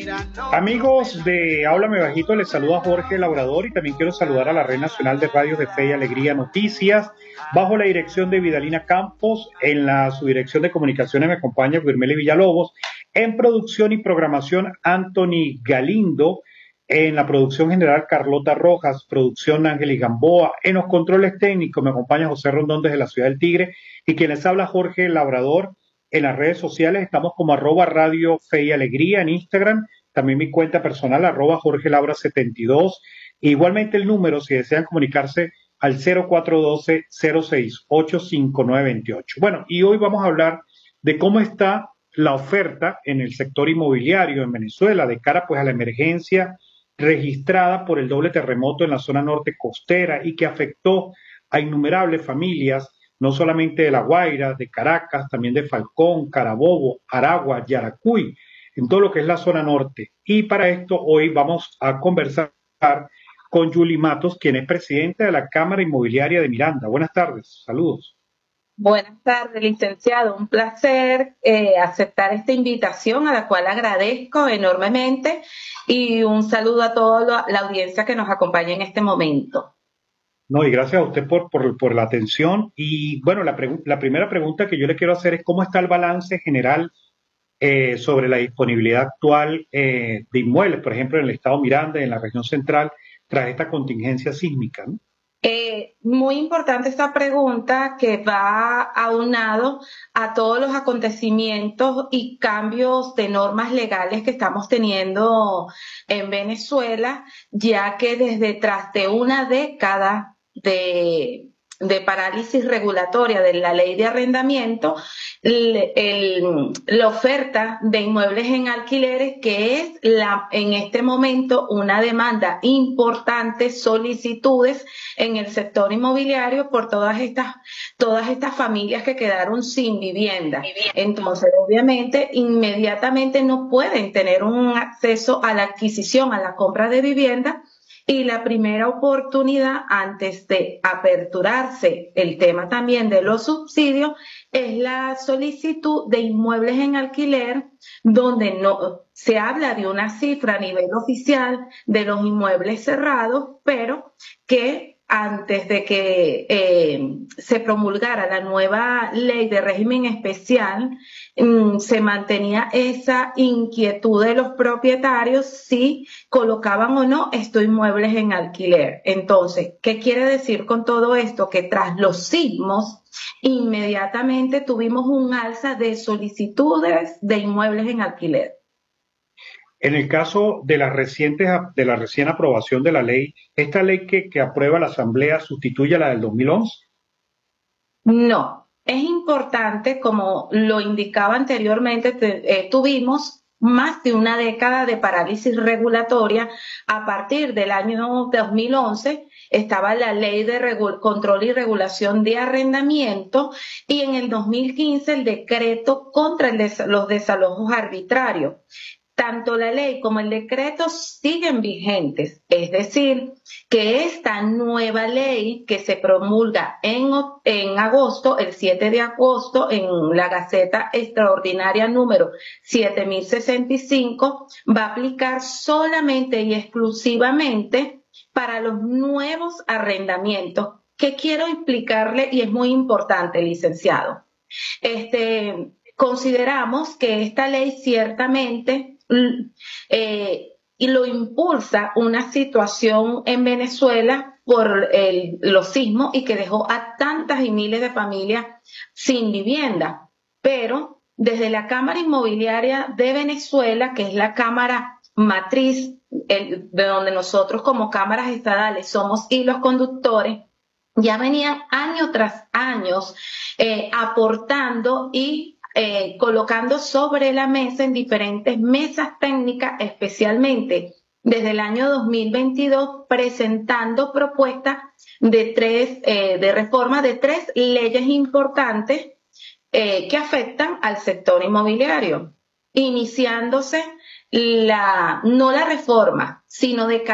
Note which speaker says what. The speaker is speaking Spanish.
Speaker 1: Amigos de Háblame Bajito, les saluda Jorge Labrador y también quiero saludar a la Red Nacional de Radios de Fe y Alegría Noticias, bajo la dirección de Vidalina Campos. En la subdirección de comunicaciones me acompaña Guirmele Villalobos, en producción y programación Anthony Galindo, en la producción general Carlota Rojas, producción Ángeles Gamboa, en los controles técnicos me acompaña José Rondón desde la Ciudad del Tigre y quien les habla Jorge Labrador. En las redes sociales estamos como @Radio Fe y Alegría en Instagram, también mi cuenta personal @Jorge Labra 72. Igualmente el número, si desean comunicarse, al 0412-068-5928. Bueno, y hoy vamos a hablar de cómo está la oferta en el sector inmobiliario en Venezuela de cara pues a la emergencia registrada por el doble terremoto en la zona norte costera y que afectó a innumerables familias, no solamente de La Guaira, de Caracas, también de Falcón, Carabobo, Aragua, Yaracuy, en todo lo que es la zona norte. Y para esto hoy vamos a conversar con Yuli Matos, quien es presidenta de la Cámara Inmobiliaria de Miranda. Buenas tardes, saludos.
Speaker 2: Buenas tardes, licenciado. Un placer aceptar esta invitación, a la cual agradezco enormemente, y un saludo a toda la audiencia que nos acompaña en este momento.
Speaker 1: No, y gracias a usted por la atención. Y bueno, la primera pregunta que yo le quiero hacer es cómo está el balance general sobre la disponibilidad actual de inmuebles, por ejemplo, en el estado Miranda, en la región central, tras esta contingencia sísmica, ¿no?
Speaker 2: Muy importante esta pregunta, que va aunado a todos los acontecimientos y cambios de normas legales que estamos teniendo en Venezuela, ya que desde tras de una década de parálisis regulatoria de la ley de arrendamiento, la oferta de inmuebles en alquileres, que es en este momento una demanda importante, solicitudes en el sector inmobiliario por todas estas familias que quedaron sin vivienda. Entonces, obviamente, inmediatamente no pueden tener un acceso a la adquisición, a la compra de vivienda. Y la primera oportunidad, antes de aperturarse el tema también de los subsidios, es la solicitud de inmuebles en alquiler, donde no se habla de una cifra a nivel oficial de los inmuebles cerrados, pero que antes de que se promulgara la nueva ley de régimen especial, se mantenía esa inquietud de los propietarios si colocaban o no estos inmuebles en alquiler. Entonces, ¿qué quiere decir con todo esto? Que tras los sismos, inmediatamente tuvimos un alza de solicitudes de inmuebles en alquiler.
Speaker 1: En el caso de de la recién aprobación de la ley, ¿esta ley que aprueba la Asamblea sustituye a la del 2011?
Speaker 2: No, es importante, como lo indicaba anteriormente, tuvimos más de una década de parálisis regulatoria. A partir del año 2011 estaba la Ley de Control y Regulación de Arrendamiento, y en el 2015 el decreto contra los desalojos arbitrarios. Tanto la ley como el decreto siguen vigentes, es decir, que esta nueva ley que se promulga en agosto, el 7 de agosto, en la Gaceta Extraordinaria número 7065, va a aplicar solamente y exclusivamente para los nuevos arrendamientos. ¿Qué quiero explicarle? Y es muy importante, licenciado. Consideramos que esta ley ciertamente y lo impulsa una situación en Venezuela por los sismos, y que dejó a tantas y miles de familias sin vivienda. Pero desde la Cámara Inmobiliaria de Venezuela, que es la cámara matriz, de donde nosotros como cámaras estadales somos hilos conductores, ya venían año tras año aportando y colocando sobre la mesa en diferentes mesas técnicas, especialmente desde el año 2022, presentando propuestas de reforma de 3 leyes importantes que afectan al sector inmobiliario, iniciándose no la reforma, sino de